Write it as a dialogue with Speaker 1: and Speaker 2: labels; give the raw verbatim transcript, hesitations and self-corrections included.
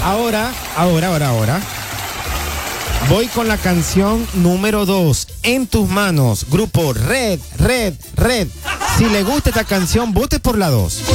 Speaker 1: Ahora, ahora, ahora, ahora. Voy con la canción número dos. En tus manos, grupo Red, Red, Red. Si le gusta esta canción, vote por la dos.